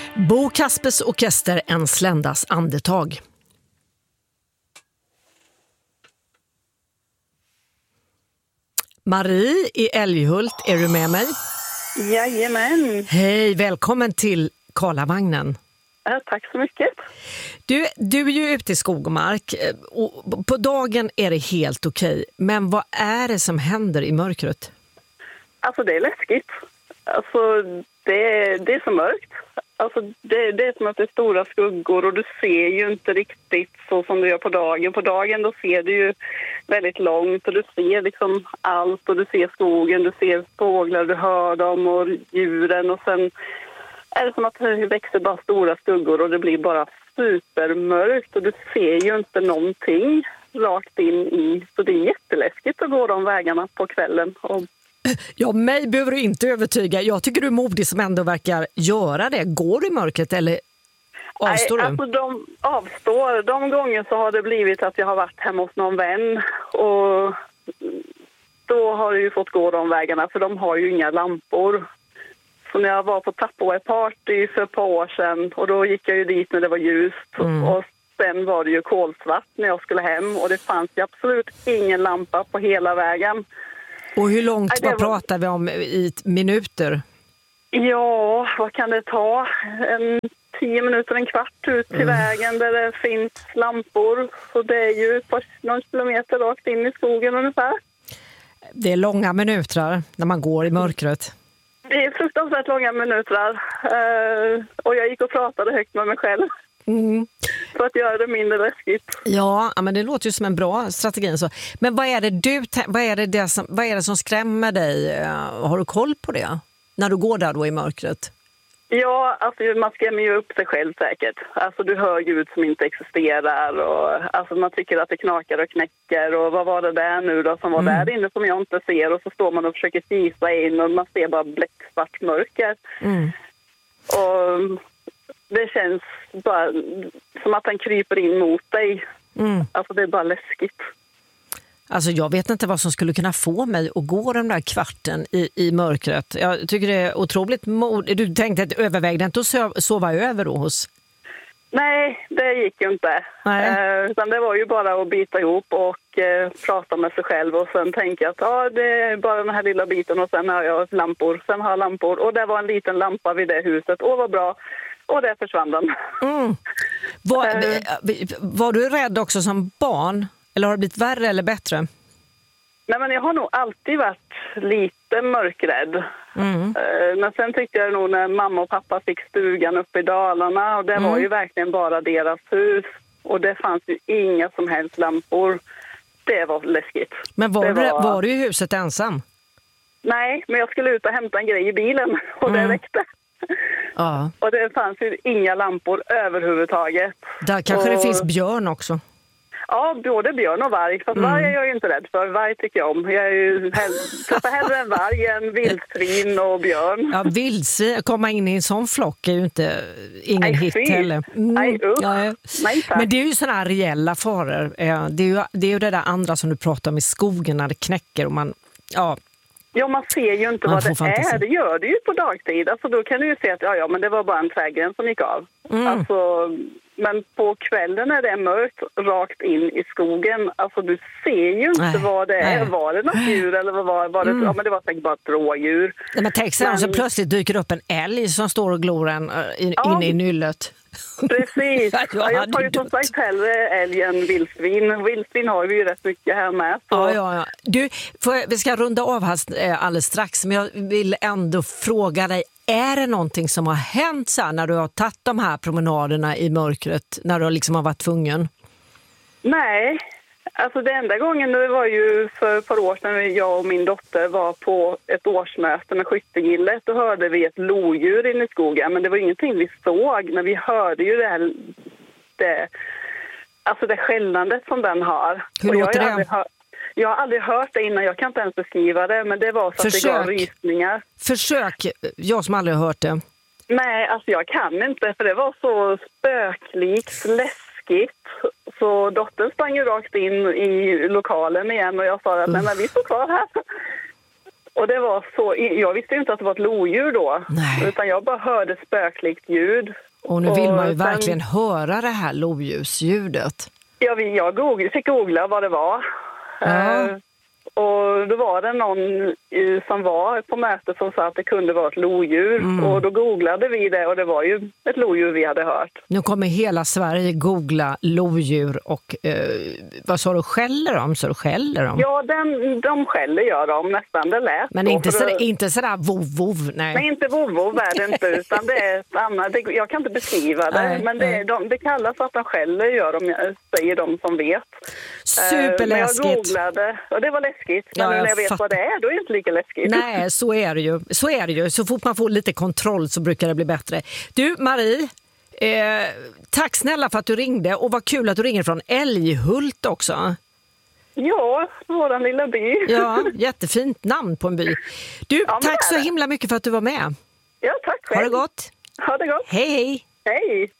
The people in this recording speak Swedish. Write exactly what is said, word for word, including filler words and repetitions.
Bo Kaspers orkester, En sländas andetag. Marie i Älghult, är du med mig? Jajamän. Hej, välkommen till Karlavagnen. Ja, tack så mycket. Du, du är ju ute i skog och mark och på dagen är det helt okej. Men vad är det som händer i mörkret? Alltså det är läskigt. Alltså det, det är så mörkt. Alltså det, det är som att det är stora skuggor och du ser ju inte riktigt så som du gör på dagen. På dagen då ser du ju väldigt långt och du ser liksom allt och du ser skogen, du ser fåglar, du hör dem och djuren och sen är det som att det växer bara stora skuggor och det blir bara supermörkt och du ser ju inte någonting rakt in i. Så det är jätteläskigt att gå de vägarna på kvällen. Och ja, mig behöver du inte övertyga. Jag tycker du är modig som ändå verkar göra det. Går du i mörkret eller avstår Nej, du? alltså de avstår. De gånger så har det blivit att jag har varit hemma hos någon vän och då har jag ju fått gå de vägarna för de har ju inga lampor. Så när jag var på Tupperware Party för ett par år sedan och då gick jag ju dit när det var ljust mm. och sen var det ju kolsvart när jag skulle hem och det fanns ju absolut ingen lampa på hela vägen. Och hur långt, Nej, vad var... pratar vi om i minuter? Ja, vad kan det ta? En tio minuter, en kvart ut till mm. vägen där det finns lampor. Så det är ju ett par, någon kilometer rakt in i skogen ungefär. Det är långa minuter när man går i mörkret. Det är fruktansvärt långa minuter. Uh, och jag gick och pratade högt med mig själv. Mm. För att göra det mindre läskigt. Ja, men det låter ju som en bra strategi. Så. Men vad är det du, vad är det, det som, vad är det som skrämmer dig? Har du koll på det? När du går där då i mörkret? Ja, alltså man skrämmer ju upp sig själv säkert. Alltså du hör ljud som inte existerar och alltså man tycker att det knakar och knäcker och vad var det där nu då som var mm. där inne som jag inte ser och så står man och försöker kisa in och man ser bara bläcksvart mörker. Mm. Och det känns bara som att han kryper in mot dig. Mm. Alltså det är bara läskigt. Alltså jag vet inte vad som skulle kunna få mig att gå den där kvarten i, i mörkret. Jag tycker det är otroligt mod. Du tänkte att övervägde inte att sova över då hos? Nej, det gick ju inte. Eh, utan det var ju bara att bita ihop och eh, prata med sig själv. Och sen tänka att ja, det är bara den här lilla biten och sen har jag lampor. Sen har jag lampor och det var en liten lampa vid det huset. Åh, vad bra. Och där försvann den. Mm. Var, var du rädd också som barn? Eller har det blivit värre eller bättre? Nej, men jag har nog alltid varit lite mörkrädd. Mm. Men sen tyckte jag nog när mamma och pappa fick stugan uppe i Dalarna. Och det mm. var ju verkligen bara deras hus. Och det fanns ju inga som helst lampor. Det var läskigt. Men var, det var... var du i huset ensam? Nej, men jag skulle ut och hämta en grej i bilen. Och mm. det räckte. Ja. Och det fanns ju inga lampor överhuvudtaget. Där kanske och... det finns björn också. Ja, både björn och varg. För mm. varg är jag ju inte rädd för. Varg tycker jag om. Jag är ju hell- hellre en varg än vildsvin och björn. Ja, vildsvin. Komma in i en sån flock är ju inte ingen Aj, hit fy. heller. Mm. Aj, ja. Nej, men det är ju såna här reella faror. Det är ju det, är ju det där andra som du pratar om i skogen när det knäcker och man... Ja, Ja, man ser ju inte man vad det fantasi. är. Det gör det ju på dagtid. Alltså då kan du ju se att ja, ja, men det var bara en trädgren som gick av. Mm. Alltså, men på kvällen när det är mörkt rakt in i skogen, alltså du ser ju inte nej, vad det är. Nej. Var det något djur eller vad var, var det? Mm. Ja, men det var säkert bara ett rådjur. Nej, men tänk sen men... så plötsligt dyker upp en älg som står och glor en in, ja. inne i nyllet. Precis. Ja, jag tar ju som sagt hellre älg än vildsvin. Vildsvin har vi ju rätt mycket här med. Så. Ja, ja, ja. Du, får, vi ska runda av här alldeles strax, men jag vill ändå fråga dig, är det någonting som har hänt så här när du har tagit de här promenaderna i mörkret, när du liksom har varit tvungen? Nej, alltså det enda gången det var ju för ett par år sedan när jag och min dotter var på ett årsmöte med skyttegillet. Då hörde vi ett lodjur inne i skogen, men det var ingenting vi såg, men vi hörde ju det här, det, alltså det skällandet som den har. Hur och låter jag det? Hör, jag har aldrig hört det innan, jag kan inte ens beskriva det, men det var så Försök. att det gav rysningar. Försök, jag som aldrig har hört det. Nej, alltså jag kan inte, för det var så spöklikt, läskigt. Så dottern sprang ju rakt in i lokalen igen och jag sa att nej, men vi står kvar här. Och det var så, jag visste inte att det var ett lodjur då. Nej. Utan jag bara hörde spöklikt ljud. Och nu vill man ju sen, verkligen höra det här lodjursljudet. Ja, jag googl, fick googla vad det var. Ja. Uh, och då var det någon i, som var på mötet som sa att det kunde vara ett lodjur. Mm. Och då googlade vi det och det var ju ett lodjur vi hade hört. Nu kommer hela Sverige googla lodjur och eh, vad sa du, skäller de? Så du skäller de? Ja, den, de skäller gör de nästan, det lät. Men inte, så, det, inte sådär vov-vov, nej. Nej, inte vov-vov är det inte, utan det är ett annat, det, jag kan inte beskriva det, nej, men det, de, det kallas att de skäller gör de, säger de som vet. Superläskigt. Men jag googlade och det var läskigt. Men Ja, när jag, jag vet fatt... vad det är, då är det inte lika läskigt. Nej, så är det ju. Så är det ju. Så fort man får lite kontroll så brukar det bli bättre. Du, Marie, eh, tack snälla för att du ringde. Och vad kul att du ringer från Älghult också. Ja, våran lilla by. Ja, jättefint namn på en by. Du, ja, tack så himla mycket för att du var med. Ja, tack själv. Ha det gott. Ha det gott. Hej, hej. Hej.